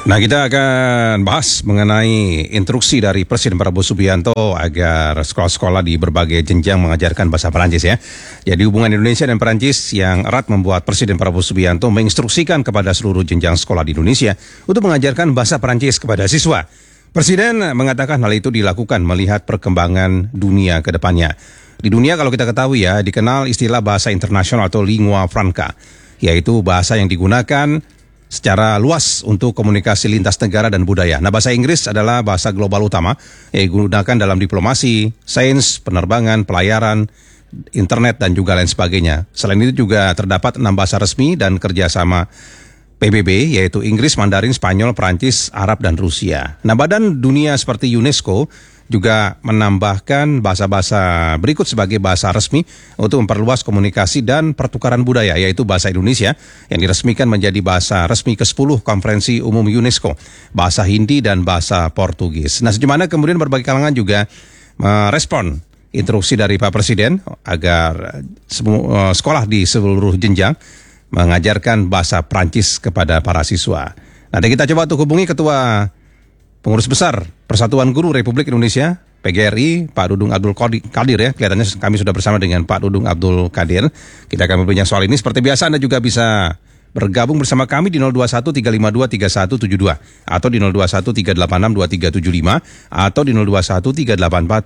Nah, kita akan bahas mengenai instruksi dari Presiden Prabowo Subianto agar sekolah-sekolah di berbagai jenjang mengajarkan bahasa Perancis ya. Jadi hubungan Indonesia dan Perancis yang erat membuat Presiden Prabowo Subianto menginstruksikan kepada seluruh jenjang sekolah di Indonesia untuk mengajarkan bahasa Perancis kepada siswa. Presiden mengatakan hal itu dilakukan melihat perkembangan dunia ke depannya. Di dunia kalau kita ketahui ya, dikenal istilah bahasa internasional atau lingua franca, yaitu bahasa yang digunakan secara luas untuk komunikasi lintas negara dan budaya. Nah, bahasa Inggris adalah bahasa global utama yang digunakan dalam diplomasi, sains, penerbangan, pelayaran, internet, dan juga lain sebagainya. Selain itu juga terdapat 6 bahasa resmi dan kerjasama PBB, yaitu Inggris, Mandarin, Spanyol, Perancis, Arab, dan Rusia. Nah, badan dunia seperti UNESCO juga menambahkan bahasa-bahasa berikut sebagai bahasa resmi untuk memperluas komunikasi dan pertukaran budaya, yaitu bahasa Indonesia yang diresmikan menjadi bahasa resmi ke-10 Konferensi Umum UNESCO, bahasa Hindi dan bahasa Portugis. Nah, sejumlah kemudian berbagai kalangan juga merespon instruksi dari Pak Presiden agar sekolah di seluruh jenjang mengajarkan bahasa Prancis kepada para siswa. Nanti kita coba untuk hubungi Ketua Pengurus Besar Persatuan Guru Republik Indonesia, PGRI, Pak Dudung Abdul Qadir ya. Kelihatannya kami sudah bersama dengan Pak Dudung Abdul Qadir. Kita akan berbincang soal ini. Seperti biasa Anda juga bisa bergabung bersama kami di 021 352 3172 atau di 021 386 2375 atau di 021 384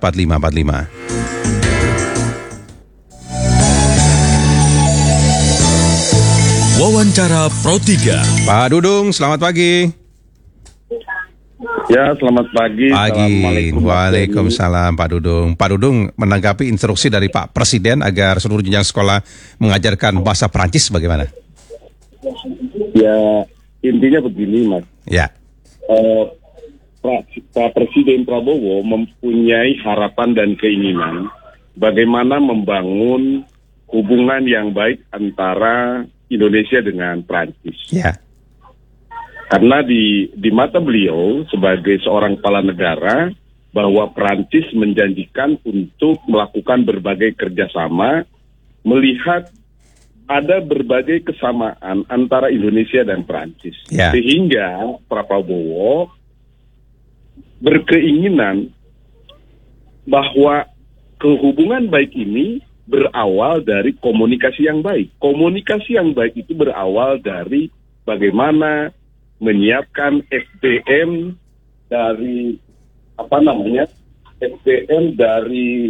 4545. Wawancara Pro 3. Pak Dudung, selamat pagi. Ya, selamat pagi. Waalaikumsalam Pak Dudung. Pak Dudung menanggapi instruksi dari Pak Presiden agar seluruh jenjang sekolah mengajarkan bahasa Perancis bagaimana? Ya, intinya begini, Mas. Ya. Pak Presiden Prabowo mempunyai harapan dan keinginan bagaimana membangun hubungan yang baik antara Indonesia dengan Perancis. Ya. Karena di mata beliau sebagai seorang kepala negara bahwa Perancis menjanjikan untuk melakukan berbagai kerjasama, melihat ada berbagai kesamaan antara Indonesia dan Perancis. Ya. Sehingga Pak Prabowo berkeinginan bahwa kehubungan baik ini berawal dari komunikasi yang baik. Komunikasi yang baik itu berawal dari bagaimana menyiapkan SDM dari SDM dari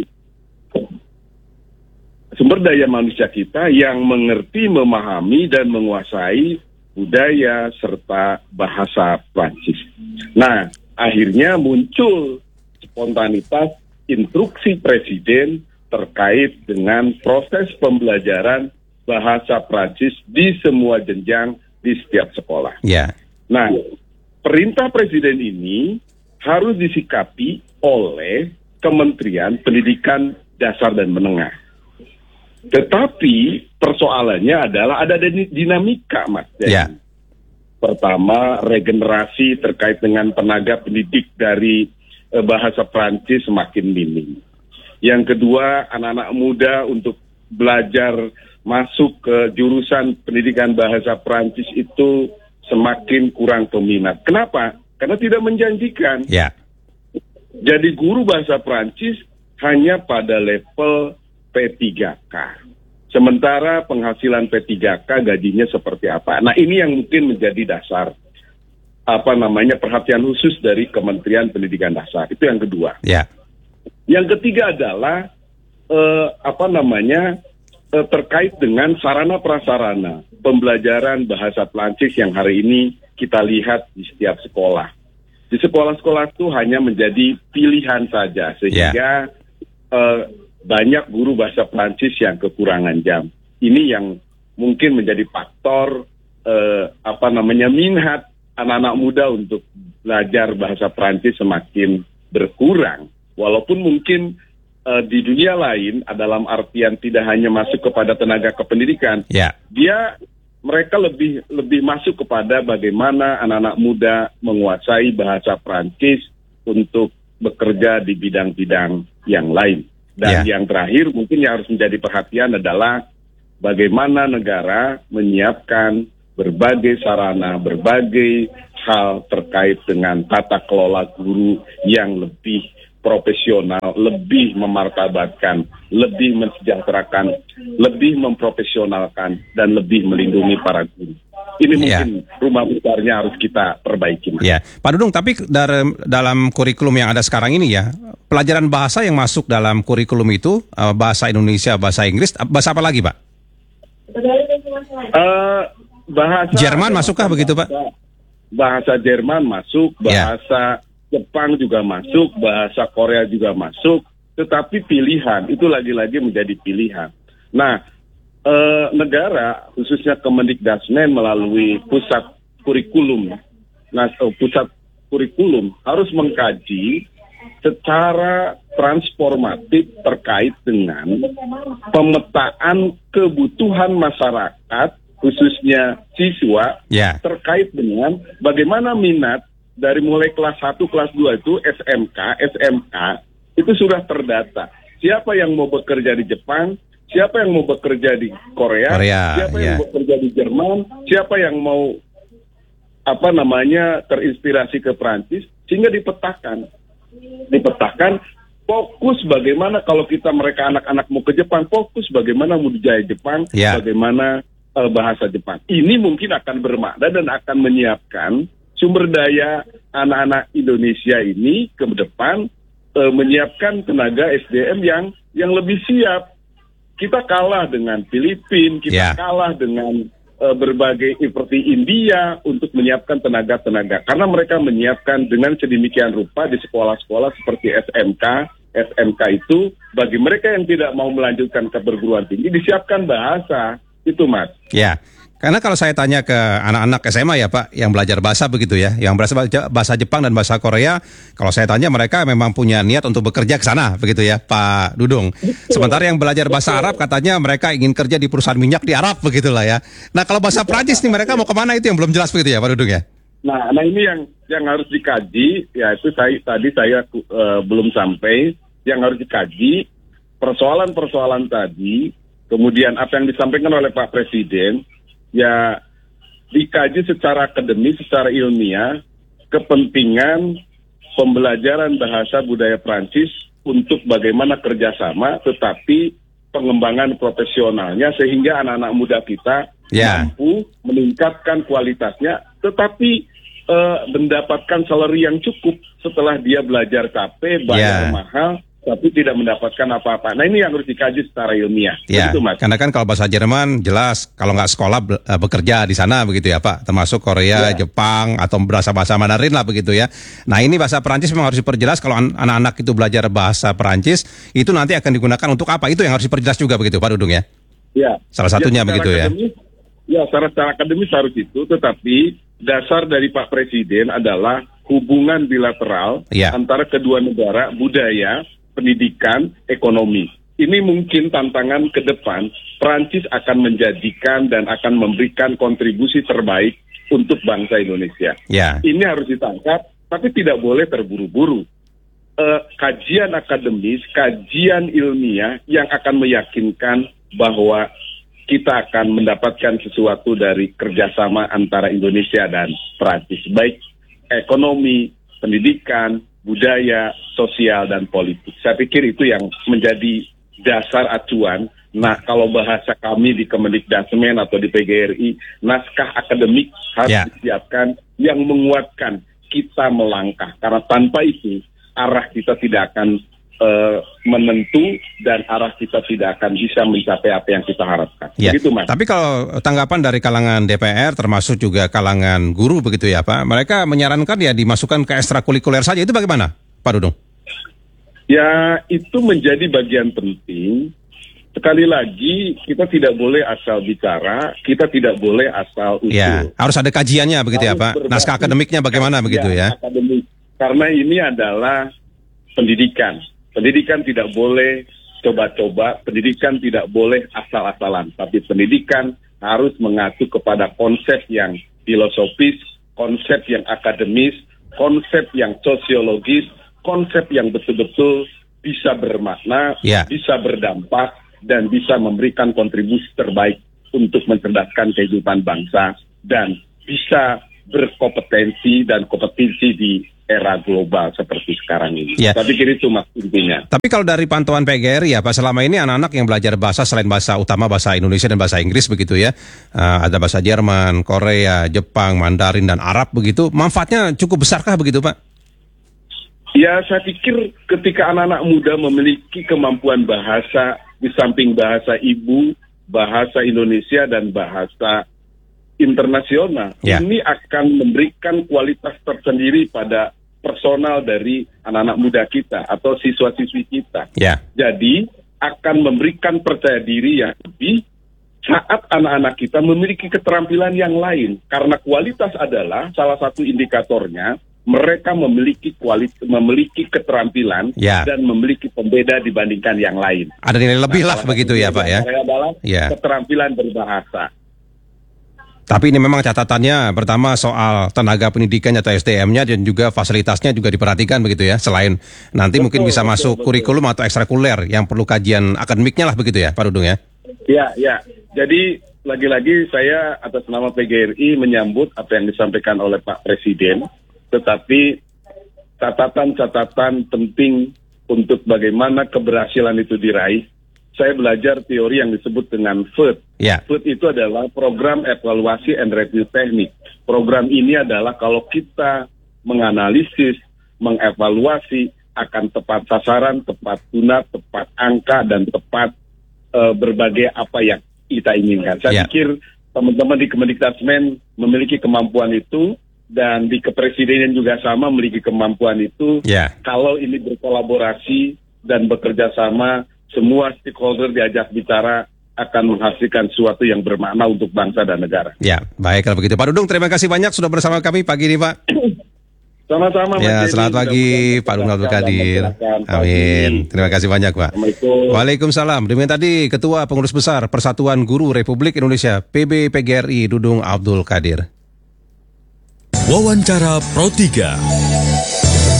sumber daya manusia kita yang mengerti, memahami dan menguasai budaya serta bahasa Prancis. Nah, akhirnya muncul spontanitas instruksi Presiden terkait dengan proses pembelajaran bahasa Prancis di semua jenjang di setiap sekolah. Ya. Nah, perintah Presiden ini harus disikapi oleh Kementerian Pendidikan Dasar dan Menengah. Tetapi persoalannya adalah ada dinamika, Mas. Ya. Pertama, regenerasi terkait dengan tenaga pendidik dari bahasa Prancis semakin minim. Yang kedua, anak-anak muda untuk belajar masuk ke jurusan pendidikan bahasa Prancis itu semakin kurang peminat. Kenapa? Karena tidak menjanjikan. Ya. Jadi guru bahasa Prancis hanya pada level P3K. Sementara penghasilan P3K gajinya seperti apa? Nah, ini yang mungkin menjadi dasar perhatian khusus dari Kementerian Pendidikan Dasar. Itu yang kedua. Ya. Yang ketiga adalah terkait dengan sarana prasarana pembelajaran bahasa Prancis yang hari ini kita lihat di setiap sekolah. Di sekolah-sekolah itu hanya menjadi pilihan saja sehingga banyak guru bahasa Prancis yang kekurangan jam. Ini yang mungkin menjadi faktor minat anak-anak muda untuk belajar bahasa Prancis semakin berkurang. Walaupun mungkin di dunia lain, dalam artian tidak hanya masuk kepada tenaga kependidikan, mereka lebih masuk kepada bagaimana anak-anak muda menguasai bahasa Prancis untuk bekerja di bidang-bidang yang lain. Dan yang terakhir mungkin yang harus menjadi perhatian adalah bagaimana negara menyiapkan berbagai sarana, berbagai hal terkait dengan tata kelola guru yang lebih profesional, lebih memartabatkan, lebih mensejahterakan, lebih memprofesionalkan, dan lebih melindungi para guru. Ini mungkin rumah besarnya harus kita perbaiki. Ya, Pak Dudung, tapi dalam kurikulum yang ada sekarang ini ya, pelajaran bahasa yang masuk dalam kurikulum itu, bahasa Indonesia, bahasa Inggris, bahasa apa lagi, Pak? Bahasa Jerman masukkah begitu, Pak? Bahasa Jerman masuk, bahasa Jepang juga masuk, bahasa Korea juga masuk, tetapi pilihan, itu lagi-lagi menjadi pilihan. Nah, negara, khususnya Kemendikbudristek melalui pusat kurikulum, pusat kurikulum harus mengkaji secara transformatif terkait dengan pemetaan kebutuhan masyarakat, khususnya siswa, terkait dengan bagaimana minat dari mulai kelas 1, kelas 2 itu SMK, itu sudah terdata. Siapa yang mau bekerja di Jepang, siapa yang mau bekerja di Korea, siapa yang mau bekerja di Jerman, siapa yang mau terinspirasi ke Prancis, sehingga dipetakan, fokus bagaimana kalau mereka anak-anak mau ke Jepang, fokus bagaimana budaya Jepang, bagaimana bahasa Jepang. Ini mungkin akan bermakna dan akan menyiapkan sumber daya anak-anak Indonesia ini ke depan, menyiapkan tenaga SDM yang lebih siap. Kita kalah dengan Filipina, kita kalah dengan berbagai seperti India untuk menyiapkan tenaga-tenaga. Karena mereka menyiapkan dengan sedemikian rupa di sekolah-sekolah seperti SMK itu, bagi mereka yang tidak mau melanjutkan ke perguruan tinggi, disiapkan bahasa. Itu, Mas. Ya. Karena kalau saya tanya ke anak-anak SMA ya Pak, yang belajar bahasa begitu ya, yang bahasa Jepang dan bahasa Korea, kalau saya tanya mereka memang punya niat untuk bekerja ke sana begitu ya Pak Dudung. Sementara yang belajar bahasa Arab katanya mereka ingin kerja di perusahaan minyak di Arab begitulah ya. Nah kalau bahasa Prancis nih mereka mau kemana, itu yang belum jelas begitu ya Pak Dudung ya? Nah ini yang harus dikaji, ya itu tadi saya belum sampai, yang harus dikaji persoalan-persoalan tadi, kemudian apa yang disampaikan oleh Pak Presiden, ya dikaji secara akademis, secara ilmiah, kepentingan pembelajaran bahasa budaya Prancis untuk bagaimana kerjasama, tetapi pengembangan profesionalnya sehingga anak-anak muda kita mampu meningkatkan kualitasnya, tetapi mendapatkan salary yang cukup setelah dia belajar capek, bayar mahal, tapi tidak mendapatkan apa-apa. Nah ini yang harus dikaji secara ilmiah. Ya, begitu, Mas. Karena kan kalau bahasa Jerman jelas kalau nggak sekolah bekerja di sana begitu ya Pak, termasuk Korea, Jepang atau bahasa Mandarin lah begitu ya. Nah ini bahasa Perancis memang harus diperjelas, kalau anak-anak itu belajar bahasa Perancis itu nanti akan digunakan untuk apa, itu yang harus diperjelas juga begitu Pak Dudung ya. Ya. Salah satunya begitu akademis, ya. Secara akademis harus itu, tetapi dasar dari Pak Presiden adalah hubungan bilateral antara kedua negara, budaya, pendidikan, ekonomi. Ini mungkin tantangan ke depan. Prancis akan menjadikan dan akan memberikan kontribusi terbaik untuk bangsa Indonesia. Ini harus ditangkap, tapi tidak boleh terburu-buru. Kajian akademis, kajian ilmiah yang akan meyakinkan bahwa kita akan mendapatkan sesuatu dari kerjasama antara Indonesia dan Prancis, baik ekonomi, pendidikan, budaya, sosial, dan politik. Saya pikir itu yang menjadi dasar acuan. Nah, kalau bahasa kami di Kemendikbudristek atau di PGRI, naskah akademik harus disiapkan yang menguatkan kita melangkah. Karena tanpa itu, arah kita tidak akan menentu dan arah kita tidak akan bisa mencapai apa yang kita harapkan. Begitu, Mas. Tapi kalau tanggapan dari kalangan DPR termasuk juga kalangan guru begitu ya Pak, mereka menyarankan ya dimasukkan ke ekstrakurikuler saja, itu bagaimana Pak Dudung? Ya itu menjadi bagian penting. Sekali lagi kita tidak boleh asal bicara, kita tidak boleh asal usul. Ya, harus ada kajiannya begitu ya Pak. Naskah akademiknya bagaimana begitu ya? Akademik. Karena ini adalah pendidikan. Pendidikan tidak boleh coba-coba, pendidikan tidak boleh asal-asalan, tapi pendidikan harus mengacu kepada konsep yang filosofis, konsep yang akademis, konsep yang sosiologis, konsep yang betul-betul bisa bermakna, bisa berdampak, dan bisa memberikan kontribusi terbaik untuk mencerdaskan kehidupan bangsa, dan bisa berkompetensi dan kompetisi di era global seperti sekarang ini. Ya. Saya pikir itu mas intinya. Tapi kalau dari pantauan PGRI ya Pak, selama ini anak-anak yang belajar bahasa selain bahasa utama bahasa Indonesia dan bahasa Inggris begitu ya, ada bahasa Jerman, Korea, Jepang, Mandarin dan Arab begitu, manfaatnya cukup besarkah begitu Pak? Ya, saya pikir ketika anak-anak muda memiliki kemampuan bahasa di samping bahasa ibu, bahasa Indonesia dan bahasa internasional, ini akan memberikan kualitas tersendiri pada personal dari anak-anak muda kita atau siswa-siswi kita. Jadi akan memberikan percaya diri yang lebih saat anak-anak kita memiliki keterampilan yang lain. Karena kualitas adalah salah satu indikatornya, mereka memiliki keterampilan dan memiliki pembeda dibandingkan yang lain. Ada nilai lebih lah begitu ya Pak ya. Adalah keterampilan berbahasa. Tapi ini memang catatannya pertama soal tenaga pendidikannya atau SDM-nya dan juga fasilitasnya juga diperhatikan begitu ya. Selain nanti mungkin bisa masuk kurikulum atau ekstrakurikuler yang perlu kajian akademiknya lah begitu ya Pak Dudung ya. Ya. Jadi lagi-lagi saya atas nama PGRI menyambut apa yang disampaikan oleh Pak Presiden. Tetapi catatan-catatan penting untuk bagaimana keberhasilan itu diraih. Saya belajar teori yang disebut dengan FET. FET itu adalah program evaluasi and review teknik. Program ini adalah kalau kita menganalisis, mengevaluasi akan tepat sasaran, tepat guna, tepat angka, dan tepat berbagai apa yang kita inginkan. Saya pikir teman-teman di Kemendikbudrismen memiliki kemampuan itu, dan di Kepresidenan juga sama memiliki kemampuan itu. Kalau ini berkolaborasi dan bekerja sama, semua stakeholder diajak bicara akan menghasilkan sesuatu yang bermakna untuk bangsa dan negara. Ya, baik kalau begitu. Pak Dudung, terima kasih banyak sudah bersama kami pagi ini Pak. Sama-sama. Ya, selamat pagi Pak Dudung Abdul Qadir. Amin. Terima kasih banyak Pak. Waalaikumsalam. Demikian tadi Ketua Pengurus Besar Persatuan Guru Republik Indonesia PB PGRI Dudung Abdul Qadir. Wawancara Pro 3.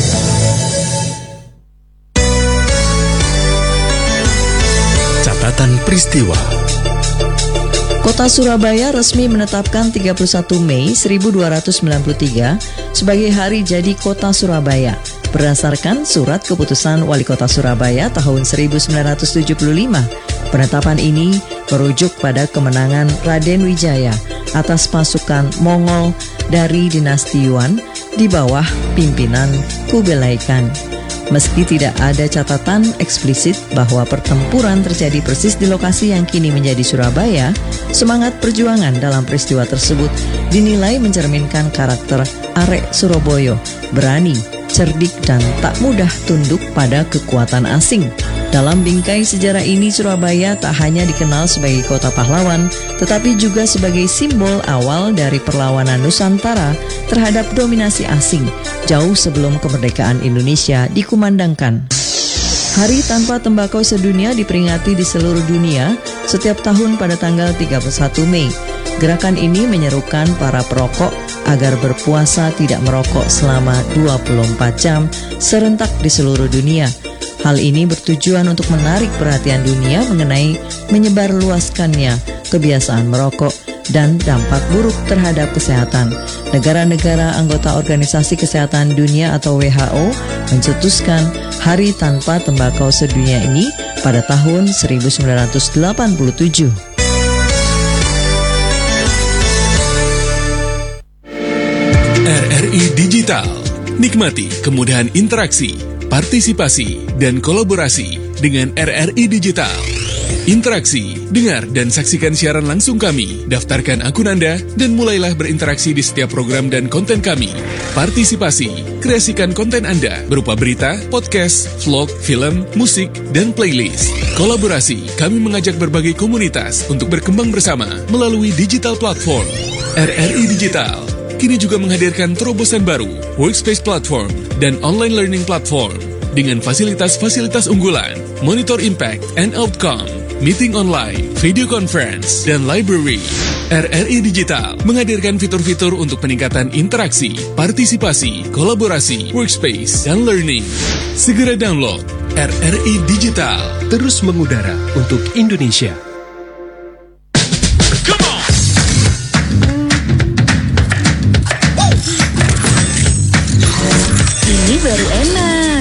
Catatan peristiwa. Kota Surabaya resmi menetapkan 31 Mei 1293 sebagai Hari Jadi Kota Surabaya berdasarkan Surat Keputusan Wali Kota Surabaya tahun 1975. Penetapan ini merujuk pada kemenangan Raden Wijaya atas pasukan Mongol dari dinasti Yuan di bawah pimpinan Kubilai Khan. Meski tidak ada catatan eksplisit bahwa pertempuran terjadi persis di lokasi yang kini menjadi Surabaya, semangat perjuangan dalam peristiwa tersebut dinilai mencerminkan karakter Arek Surabaya, berani, cerdik, dan tak mudah tunduk pada kekuatan asing. Dalam bingkai sejarah ini, Surabaya tak hanya dikenal sebagai kota pahlawan, tetapi juga sebagai simbol awal dari perlawanan Nusantara terhadap dominasi asing, jauh sebelum kemerdekaan Indonesia dikumandangkan. Hari Tanpa Tembakau Sedunia diperingati di seluruh dunia setiap tahun pada tanggal 31 Mei. Gerakan ini menyerukan para perokok agar berpuasa tidak merokok selama 24 jam serentak di seluruh dunia. Hal ini bertujuan untuk menarik perhatian dunia mengenai menyebarluaskannya kebiasaan merokok dan dampak buruk terhadap kesehatan. Negara-negara anggota Organisasi Kesehatan Dunia atau WHO mencetuskan Hari Tanpa Tembakau Sedunia ini pada tahun 1987. RRI Digital. Nikmati kemudahan interaksi, partisipasi, dan kolaborasi dengan RRI Digital. Interaksi, dengar dan saksikan siaran langsung kami, daftarkan akun Anda, dan mulailah berinteraksi di setiap program dan konten kami. Partisipasi, kreasikan konten Anda berupa berita, podcast, vlog, film, musik, dan playlist. Kolaborasi, kami mengajak berbagai komunitas untuk berkembang bersama melalui digital platform. RRI Digital kini juga menghadirkan terobosan baru, workspace platform, dan online learning platform dengan fasilitas-fasilitas unggulan, monitor impact and outcome, meeting online, video conference, dan library. RRI Digital menghadirkan fitur-fitur untuk peningkatan interaksi, partisipasi, kolaborasi, workspace, dan learning. Segera download RRI Digital. Terus mengudara untuk Indonesia. baru enak.